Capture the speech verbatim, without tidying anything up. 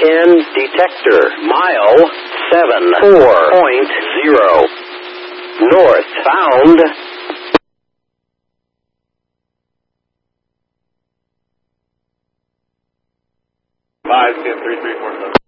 ten detector. Mile seven four point zero. Northbound. Five ten three three four seven.